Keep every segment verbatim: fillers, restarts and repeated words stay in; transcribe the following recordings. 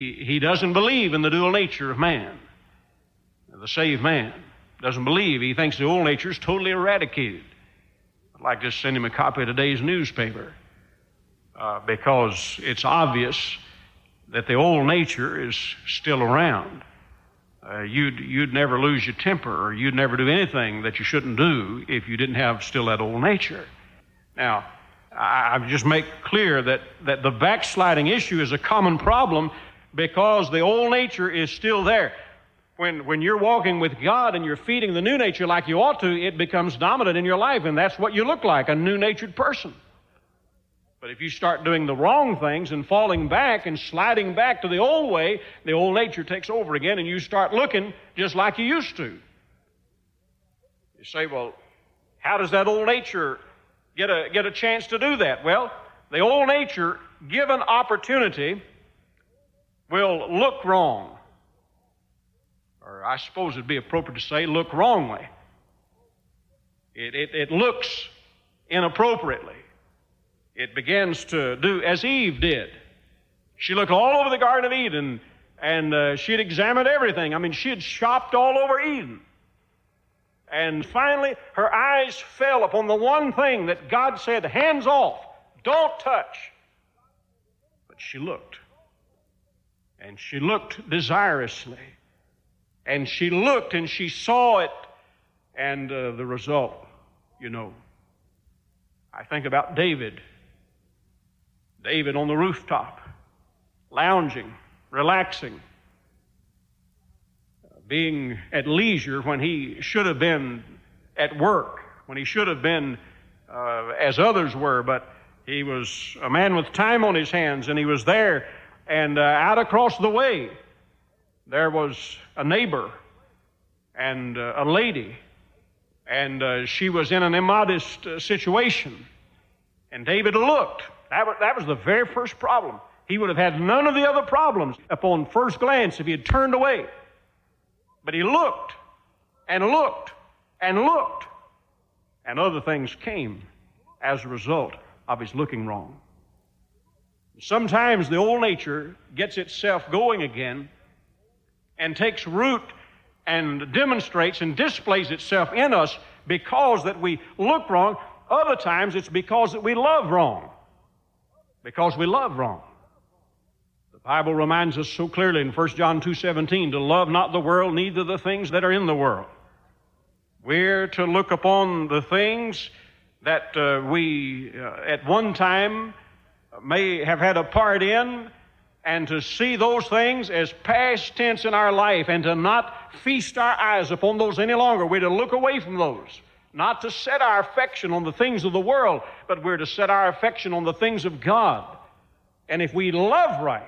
He, he doesn't believe in the dual nature of man, the saved man. Doesn't believe. He thinks the old nature is totally eradicated. I'd like to send him a copy of today's newspaper uh, because it's obvious that the old nature is still around. Uh, you'd, you'd never lose your temper, or you'd never do anything that you shouldn't do if you didn't have still that old nature. Now, I, I just make clear that, that the backsliding issue is a common problem because the old nature is still there. When, when you're walking with God and you're feeding the new nature like you ought to, it becomes dominant in your life, and that's what you look like, a new-natured person. But if you start doing the wrong things and falling back and sliding back to the old way, the old nature takes over again, and you start looking just like you used to. You say, well, how does that old nature get a, get a chance to do that? Well, the old nature, given opportunity, will look wrong. Or I suppose it'd be appropriate to say look wrongly. It, it, it looks inappropriately. It begins to do as Eve did. She looked all over the Garden of Eden, and uh, she had examined everything. I mean, she had shopped all over Eden. And finally, her eyes fell upon the one thing that God said, hands off, don't touch. But she looked. And she looked desirously. And she looked and she saw it, and uh, the result, you know. I think about David. David on the rooftop, lounging, relaxing, uh, being at leisure when he should have been at work, when he should have been uh, as others were, but he was a man with time on his hands, and he was there, and uh, out across the way, there was a neighbor and uh, a lady, and uh, she was in an immodest uh, situation. And David looked. That was, that was the very first problem. He would have had none of the other problems upon first glance if he had turned away. But he looked and looked and looked, and other things came as a result of his looking wrong. Sometimes the old nature gets itself going again and takes root and demonstrates and displays itself in us because that we look wrong. Other times it's because that we love wrong. Because we love wrong. The Bible reminds us so clearly in First John two seventeen to love not the world, neither the things that are in the world. We're to look upon the things that uh, we uh, at one time may have had a part in, and to see those things as past tense in our life, and to not feast our eyes upon those any longer. We're to look away from those, not to set our affection on the things of the world, but we're to set our affection on the things of God. And if we love right,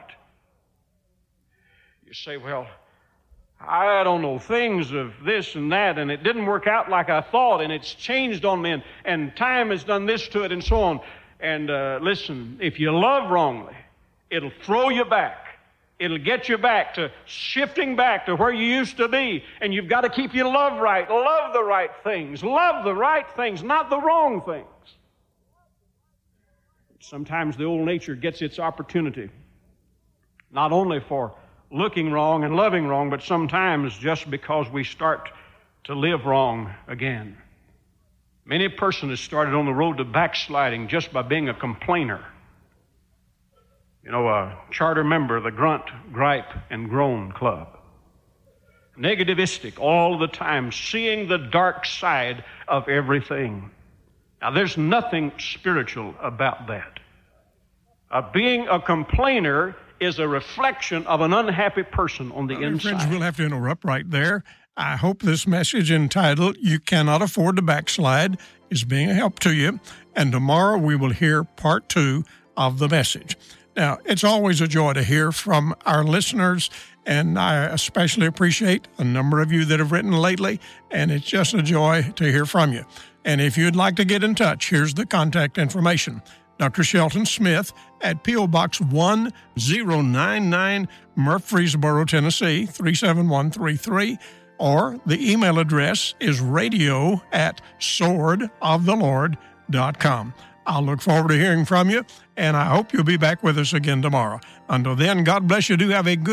you say, well, I don't know, things of this and that, and it didn't work out like I thought, and it's changed on me, and, and time has done this to it, and so on. And uh, listen, if you love wrongly, it'll throw you back. It'll get you back to shifting back to where you used to be. And you've got to keep your love right. Love the right things. Love the right things, not the wrong things. Sometimes the old nature gets its opportunity, not only for looking wrong and loving wrong, but sometimes just because we start to live wrong again. Many a person has started on the road to backsliding just by being a complainer. You know, a charter member of the Grunt, Gripe, and Groan Club. Negativistic all the time, seeing the dark side of everything. Now, there's nothing spiritual about that. Uh, being a complainer is a reflection of an unhappy person on the well, inside. Friends, we'll have to interrupt right there. I hope this message entitled, You Cannot Afford to Backslide, is being a help to you. And tomorrow we will hear part two of the message. Now, it's always a joy to hear from our listeners, and I especially appreciate a number of you that have written lately, and it's just a joy to hear from you. And if you'd like to get in touch, here's the contact information. Doctor Shelton Smith at P O. Box one zero nine nine, Murfreesboro, Tennessee, three seven one three three, or the email address is radio at sword of the lord dot com. I'll look forward to hearing from you, and I hope you'll be back with us again tomorrow. Until then, God bless you. Do have a good